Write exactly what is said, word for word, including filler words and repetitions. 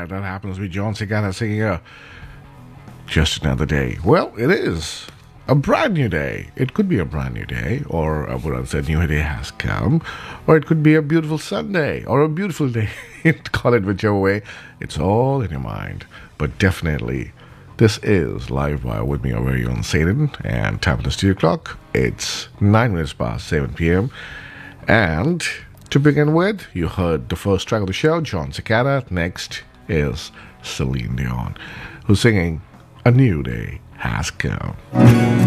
right, that happens to be John Cicada singing uh, Just Another Day. Well, it is a brand new day. It could be a brand new day, or I would have said new day has come, or it could be a beautiful Sunday, or a beautiful day. Call it whichever way. It's all in your mind. But definitely, this is Live Wire with me, our very own Satan, and time at the studio clock. It's nine minutes past seven p.m. And to begin with, you heard the first track of the show, John Cicada. Next is Celine Dion, who's singing A New Day Has Come.